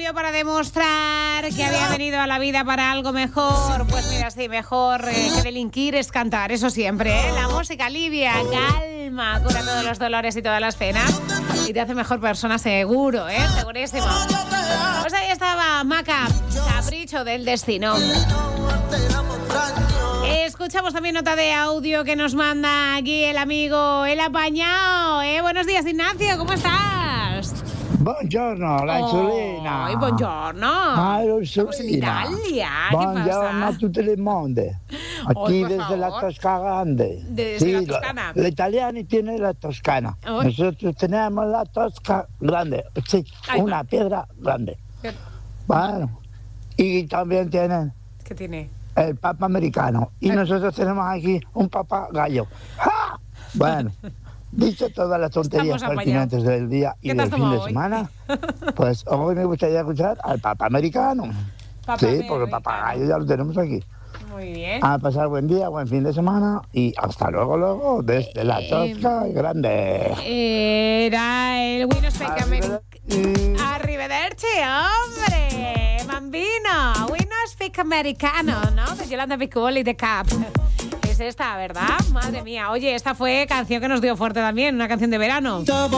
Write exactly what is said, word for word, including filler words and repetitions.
nació para demostrar que había venido a la vida para algo mejor. Pues mira, sí, mejor eh, que delinquir es cantar, eso siempre, ¿eh? La música alivia, calma, cura todos los dolores y todas las penas y te hace mejor persona, seguro, ¿eh? Segurísimo. Pues ahí estaba Maca, Capricho del Destino. Escuchamos también nota de audio que nos manda aquí el amigo El Apañao. ¿eh? Buenos días, Ignacio, ¿cómo estás? Buongiorno, la insulina. Ay, buongiorno. Ah, la Estamos en Italia. ¿Qué Buongiorno pasa? a tutto il mondo. Aquí Ay, por desde favor. la Toscana grande. Desde Sí, la Toscana. Los italianos tienen la Toscana. Ay. Nosotros tenemos la Toscana grande. Sí, Ay, una va. piedra grande. ¿Qué, Bueno, y también tienen qué tiene? el Papa americano. Y Ay. nosotros tenemos aquí un Papa gallo. ¡Ja! Bueno, dicho todas las tonterías Estamos pertinentes del día y ¿Qué te has del fin de tomado hoy? semana, pues hoy me gustaría escuchar al Papa americano. Papa sí, porque el americano. papagayo ya lo tenemos aquí. Muy bien. A pasar buen día, buen fin de semana y hasta luego, luego, desde la Eh, Tosca grande. Era el Winner Speak Americano. Arrivederci. Arrivederci, hombre, bambino. We no speak americano, ¿no? De Yolanda Piccoli de Cap. Es esta, ¿verdad? Madre mía. Oye, esta fue canción que nos dio fuerte también, una canción de verano.